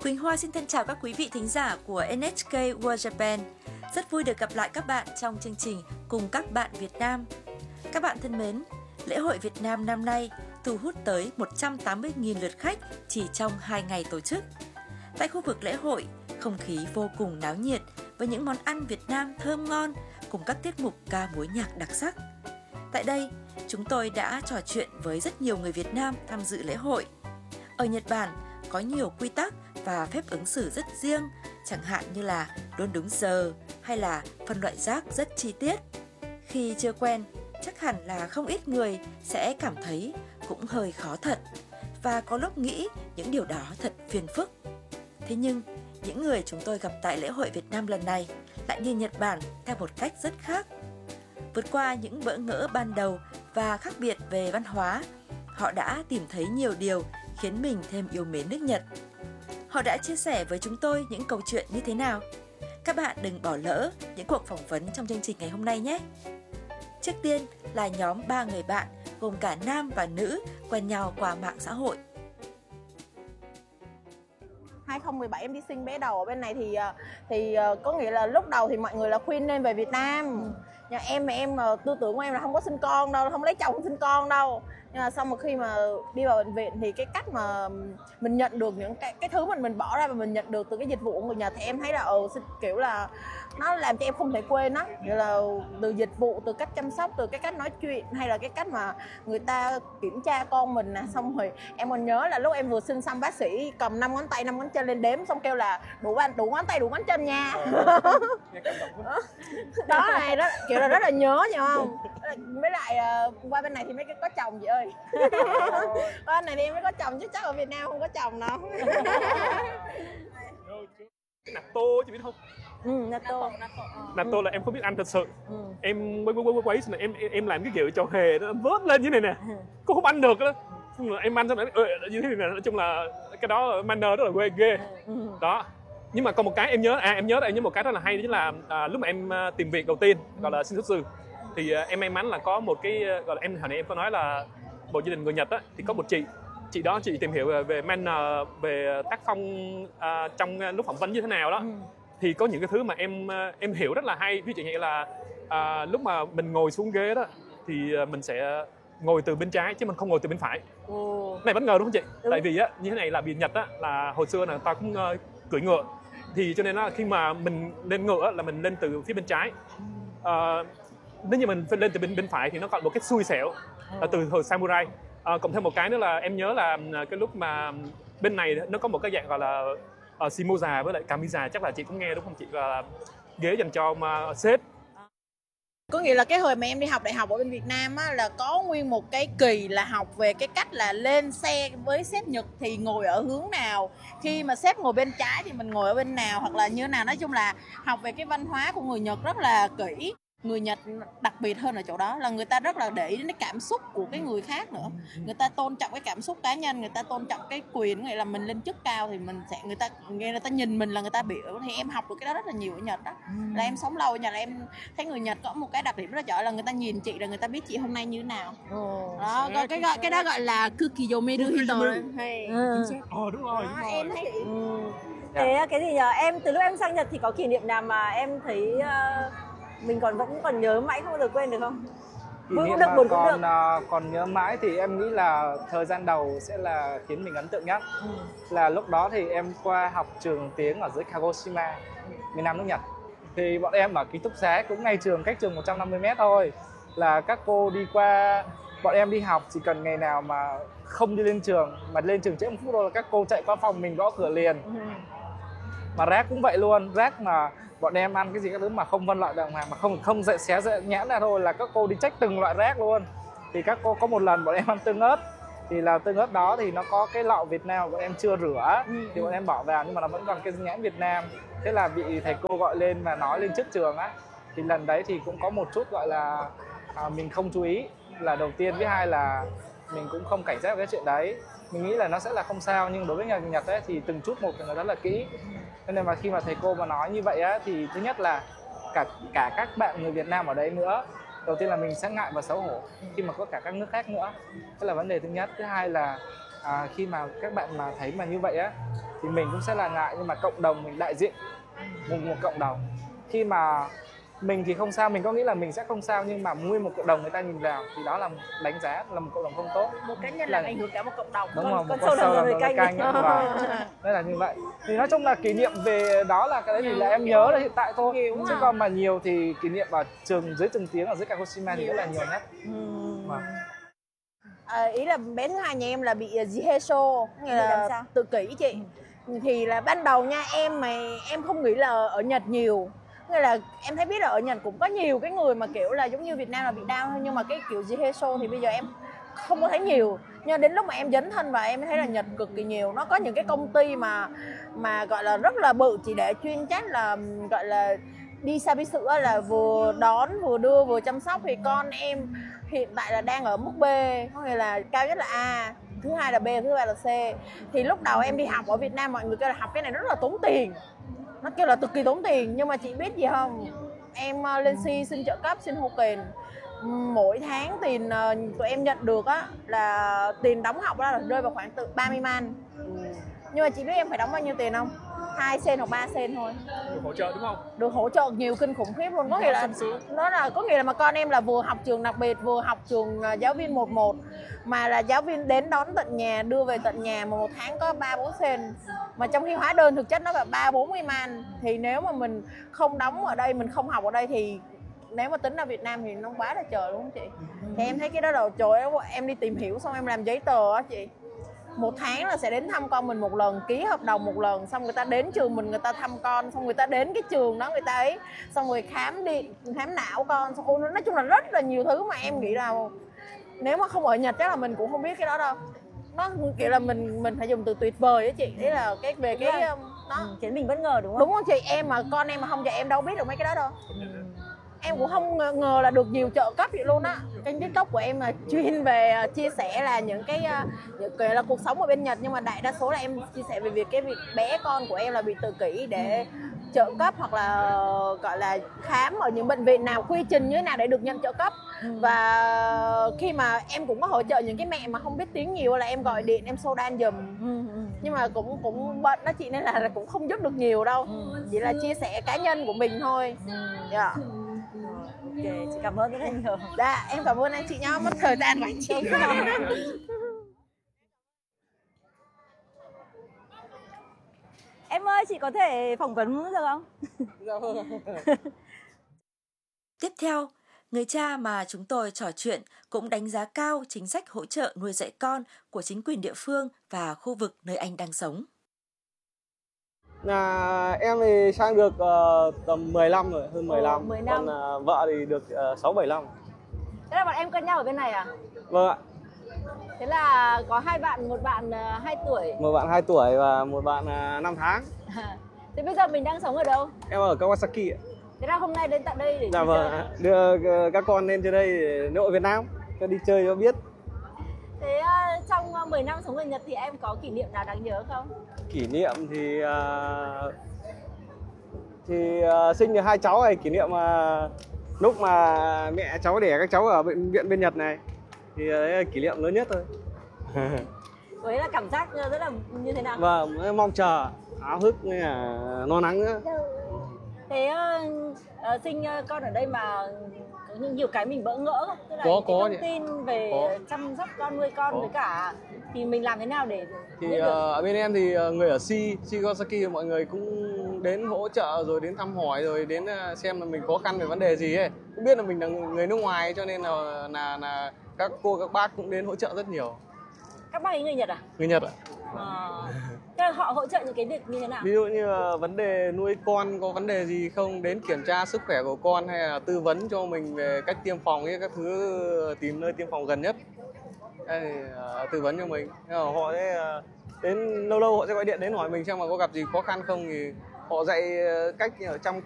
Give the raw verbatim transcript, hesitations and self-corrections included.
Quỳnh Hoa xin thân chào các quý vị thính giả của en hát ca World Japan. Rất vui được gặp lại các bạn trong chương trình Cùng các bạn Việt Nam. Các bạn thân mến, lễ hội Việt Nam năm nay thu hút tới một trăm tám mươi nghìn lượt khách chỉ trong hai ngày tổ chức. Tại khu vực lễ hội, không khí vô cùng náo nhiệt với những món ăn Việt Nam thơm ngon cùng các tiết mục ca mối nhạc đặc sắc. Tại đây, chúng tôi đã trò chuyện với rất nhiều người Việt Nam tham dự lễ hội. Ở Nhật Bản có nhiều quy tắc và phép ứng xử rất riêng, chẳng hạn như là luôn đúng giờ hay là phân loại rác rất chi tiết. Khi chưa quen, chắc hẳn là không ít người sẽ cảm thấy cũng hơi khó thật và có lúc nghĩ những điều đó thật phiền phức. Thế nhưng, những người chúng tôi gặp tại lễ hội Việt Nam lần này lại nhìn Nhật Bản theo một cách rất khác. Vượt qua những bỡ ngỡ ban đầu và khác biệt về văn hóa, họ đã tìm thấy nhiều điều khiến mình thêm yêu mến nước Nhật. Họ đã chia sẻ với chúng tôi những câu chuyện như thế nào? Các bạn đừng bỏ lỡ những cuộc phỏng vấn trong chương trình ngày hôm nay nhé! Trước tiên là nhóm ba người bạn gồm cả nam và nữ quen nhau qua mạng xã hội. hai không một bảy em đi sinh bé đầu ở bên này thì thì có nghĩa là lúc đầu thì mọi người là khuyên nên về Việt Nam. Nhà em mà em tư tưởng của em là không có sinh con đâu, không lấy chồng không sinh con đâu. Nhưng mà sau một khi mà đi vào bệnh viện thì cái cách mà mình nhận được những cái cái thứ mình mình bỏ ra và mình nhận được từ cái dịch vụ của người Nhật thì em thấy là ừ, kiểu là nó làm cho em không thể quên á. Nghĩa là từ dịch vụ, từ cách chăm sóc, từ cái cách nói chuyện hay là cái cách mà người ta kiểm tra con mình nè. Xong rồi em còn nhớ là lúc em vừa sinh xong bác sĩ cầm năm ngón tay năm ngón chân lên đếm xong kêu là đủ bàn đủ ngón tay đủ ngón chân nha. Đó này đó kiểu là rất là nhớ hiểu không? Với lại uh, qua bên này thì mới có chồng chị ơi. Qua bên này thì em mới có chồng chứ chắc ở Việt Nam không có chồng đâu. Natto chị biết không? Ừ, natto. Natto là em không biết ăn thật sự. Ừ. Em quấy quấy quấy quấy em em em làm cái kiểu trò hề nó vớt lên như này nè. Cô không ăn được đó. Xong rồi em ăn xong rồi ừ, như thế này nè. Nói chung là cái đó manner rất là ghê ghê. Ừ. Đó. Nhưng mà còn một cái em nhớ à em nhớ em nhớ một cái rất là hay, đó chính là à, lúc mà em tìm việc đầu tiên gọi là xin xuất sư thì à, em may mắn là có một cái gọi là em hồi nãy em có nói là một gia đình người Nhật á, thì có một chị chị đó chị tìm hiểu về, về manner, về tác phong à, trong lúc phỏng vấn như thế nào đó. Ừ. Thì có những cái thứ mà em em hiểu rất là hay. Ví dụ như là à, lúc mà mình ngồi xuống ghế đó thì mình sẽ ngồi từ bên trái chứ mình không ngồi từ bên phải. Ồ. Này bất ngờ đúng không chị? Đúng. Tại vì á như thế này là vì Nhật á là hồi xưa là ta cũng uh, cưỡi ngựa, thì cho nên là khi mà mình lên ngựa là mình lên từ phía bên trái. Uh, nếu như mình lên từ bên bên phải thì nó còn một cái xui xẻo uh, từ thời samurai. Uh, cộng thêm một cái nữa là em nhớ là cái lúc mà bên này nó có một cái dạng gọi là uh, shimoza với lại kamiza, chắc là chị cũng nghe đúng không chị, là ghế dành cho mà sếp. Có nghĩa là cái hồi mà em đi học đại học ở bên Việt Nam á, là có nguyên một cái kỳ là học về cái cách là lên xe với sếp Nhật thì ngồi ở hướng nào, khi mà sếp ngồi bên trái thì mình ngồi ở bên nào hoặc là như nào. Nói chung là học về cái văn hóa của người Nhật rất là kỹ. Người Nhật đặc biệt hơn ở chỗ đó là người ta rất là để ý đến cái cảm xúc của cái người khác nữa. Người ta tôn trọng cái cảm xúc cá nhân, người ta tôn trọng cái quyền, nghĩa là mình lên chức cao thì mình sẽ người ta người ta nhìn mình là người ta biểu. Thì em học được cái đó rất là nhiều ở Nhật đó. Là em sống lâu ở Nhật là em thấy người Nhật có một cái đặc điểm rất là giỏi là người ta nhìn chị là người ta biết chị hôm nay như thế nào. Ồ, đó cái cái gọi cái đó gọi là kukiyomeru hito. Ờ đúng rồi. Đúng rồi. Em thấy ừ. Thế cái gì nhờ em từ lúc em sang Nhật thì có kỷ niệm nào mà em thấy uh, mình còn vẫn còn nhớ mãi không bao giờ quên được không? Kỷ niệm mà còn uh, còn nhớ mãi thì em nghĩ là thời gian đầu sẽ là khiến mình ấn tượng nhất. Ừ. Là lúc đó thì em qua học trường tiếng ở dưới Kagoshima, miền Nam nước Nhật. Thì bọn em ở ký túc xá cũng ngay trường, cách trường một trăm năm mươi mét thôi. Là các cô đi qua, bọn em đi học chỉ cần ngày nào mà không đi lên trường, mà lên trường trễ một phút thôi là các cô chạy qua phòng mình gõ cửa liền. Ừ. Mà rác cũng vậy luôn, rác mà bọn em ăn cái gì các thứ mà không phân loại đàng hoàng, mà không không dạy xé dạy nhãn ra thôi là các cô đi check từng loại rác luôn. Thì các cô có một lần bọn em ăn tương ớt, thì là tương ớt đó thì nó có cái lọ Việt Nam bọn em chưa rửa, ừ, thì bọn em bỏ vào nhưng mà nó vẫn còn cái nhãn Việt Nam. Thế là bị thầy cô gọi lên và nói lên trước trường á. Thì lần đấy thì cũng có một chút gọi là à, mình không chú ý là đầu tiên, với hai là mình cũng không cảnh giác với cái chuyện đấy. Mình nghĩ là nó sẽ là không sao, nhưng đối với người Nhật ấy thì từng chút một thì nó rất là kỹ. Nên mà khi mà thầy cô mà nói như vậy á thì thứ nhất là cả cả các bạn người Việt Nam ở đấy nữa, đầu tiên là mình sẽ ngại và xấu hổ khi mà có cả các nước khác nữa. Đó là vấn đề thứ nhất. Thứ hai là à, khi mà các bạn mà thấy mà như vậy á thì mình cũng sẽ là ngại, nhưng mà cộng đồng mình đại diện một, một cộng đồng. Khi mà mình thì không sao, mình có nghĩ là mình sẽ không sao, nhưng mà nguyên một cộng đồng người ta nhìn vào thì đó là đánh giá là một cộng đồng không tốt. Một cá nhân là làm ảnh hưởng cả một cộng đồng. Đúng Con- rồi, con một sâu làm làm người người canh. canh ấy. Và đây là như vậy. Thì nói chung là kỷ niệm về đó là cái đấy thì là em nhớ là hiện tại thôi. Nhiều Chứ quá. còn mà nhiều thì kỷ niệm ở trường dưới từng tiếng ở dưới Kagoshima thì rất là nhiều nhất. Vâng. À, ý là bé thứ hai nhà em là bị jiheisho, nghĩa Bị làm là sao? tự kỷ chị. Thì là ban đầu nha, em mà em không nghĩ là ở Nhật nhiều. Nghĩa là em thấy biết là ở Nhật cũng có nhiều cái người mà kiểu là giống như Việt Nam là bị down thôi, nhưng mà cái kiểu jiheisho thì bây giờ em không có thấy nhiều. Nhưng đến lúc mà em dấn thân vào em thấy là Nhật cực kỳ nhiều. Nó có những cái công ty mà mà gọi là rất là bự, chỉ để chuyên trách là gọi là đi xa bí sữa, là vừa đón vừa đưa vừa chăm sóc. Thì con em hiện tại là đang ở mức B, có nghĩa là cao nhất là A, thứ hai là B, thứ ba là C. Thì lúc đầu em đi học ở Việt Nam mọi người kêu là học cái này rất là tốn tiền, nó kêu là cực kỳ tốn tiền. Nhưng mà chị biết gì không, em uh, lên si xin trợ cấp, xin hô kền, mỗi tháng tiền uh, tụi em nhận được á là tiền đóng học đó là rơi vào khoảng từ ba mươi man. Nhưng mà chị biết em phải đóng bao nhiêu tiền không? hai sen hoặc ba sen thôi. Được hỗ trợ đúng không? Được hỗ trợ nhiều kinh khủng khiếp luôn. Có nghĩa là nó là có nghĩa là mà con em là vừa học trường đặc biệt, vừa học trường uh, giáo viên một một, mà là giáo viên đến đón tận nhà, đưa về tận nhà, mà một tháng có ba bốn sen. Mà trong khi hóa đơn thực chất nó là ba bốn mươi man. Thì nếu mà mình không đóng ở đây, mình không học ở đây thì nếu mà tính ra Việt Nam thì nó quá là trời đúng không chị? Thì em thấy cái đó là trời ơi, em đi tìm hiểu xong em làm giấy tờ á chị. Một tháng là sẽ đến thăm con mình một lần, ký hợp đồng một lần, xong người ta đến trường mình người ta thăm con, xong người ta đến cái trường đó người ta ấy, xong rồi khám đi khám não con, xong, nói chung là rất là nhiều thứ mà em nghĩ là nếu mà không ở Nhật chắc là mình cũng không biết cái đó đâu. Nó kiểu là mình mình phải dùng từ tuyệt vời á chị, đấy là cái về cái rồi. đó. Ừ, khiến mình bất ngờ đúng không? Đúng không chị? Em mà con em mà không dạy em đâu biết được mấy cái đó đâu. Em cũng không ngờ, ngờ là được nhiều trợ cấp vậy luôn á. Kênh TikTok của em là chuyên về uh, chia sẻ là những cái uh, những cái là cuộc sống ở bên Nhật, nhưng mà đại đa số là em chia sẻ về việc cái việc bé con của em là bị tự kỷ để trợ cấp, hoặc là uh, gọi là khám ở những bệnh viện nào, quy trình như thế nào để được nhận trợ cấp. Và khi mà em cũng có hỗ trợ những cái mẹ mà không biết tiếng nhiều là em gọi điện em show đan giùm. Nhưng mà cũng cũng bận đó chị, nên là, là cũng không giúp được nhiều đâu. Chỉ là chia sẻ cá nhân của mình thôi. Dạ. Ok, chị cảm ơn rất là nhiều. Dạ, em cảm ơn anh chị nhá, mất thời gian của anh chị. Em ơi, chị có thể phỏng vấn được không? Tiếp theo, người cha mà chúng tôi trò chuyện cũng đánh giá cao chính sách hỗ trợ nuôi dạy con của chính quyền địa phương và khu vực nơi anh đang sống. Nhà em thì sang được uh, tầm mười năm rồi, hơn mười năm. Ồ, mười năm. Còn uh, vợ thì được uh, sáu bảy năm. Thế là bọn em quen nhau ở bên này à? Vâng ạ. Thế là có hai bạn, một bạn uh, hai tuổi. Một bạn hai tuổi và một bạn uh, năm tháng. Thế bây giờ mình đang sống ở đâu? Em ở Kawasaki ạ. Thế là hôm nay đến tận đây để Dạ đi vâng chơi. ạ. Đưa uh, các con lên trên đây để nội Việt Nam cho đi chơi cho biết. Thế uh, trong uh, mười năm sống ở Nhật thì em có kỷ niệm nào đáng nhớ không? Kỷ niệm thì uh, thì uh, sinh được hai cháu này, kỷ niệm uh, lúc mà mẹ cháu đẻ các cháu ở bệnh viện bên Nhật này thì đấy là kỷ niệm lớn nhất thôi. Đấy là cảm giác rất là như thế nào? Vâng, mong chờ, háo hức với là lo lắng nữa. Thế uh, uh, sinh uh, con ở đây mà có nhiều cái mình bỡ ngỡ không? Tức là Có, những cái có thông chị. tin về Có. chăm sóc con, nuôi con Có. với cả thì mình làm thế nào để Thì biết uh, được? ở bên em thì uh, người ở Si, Si Kawasaki mọi người cũng đến hỗ trợ rồi đến thăm hỏi rồi đến uh, xem là mình khó khăn về vấn đề gì ấy. Cũng biết là mình là người nước ngoài cho nên là là, là các cô các bác cũng đến hỗ trợ rất nhiều. Các bác ấy người Nhật à? Người Nhật ạ. Ờ. Thế là họ hỗ trợ những cái việc như thế nào? Ví dụ như là vấn đề nuôi con có vấn đề gì không, đến kiểm tra sức khỏe của con hay là tư vấn cho mình về cách tiêm phòng ấy, các thứ, tìm nơi tiêm phòng gần nhất. Đây thì uh, tư vấn cho mình. Thế là họ sẽ uh, đến lâu lâu họ sẽ gọi điện đến hỏi mình xem mà có gặp gì khó khăn không, thì họ dạy uh, cách ở trong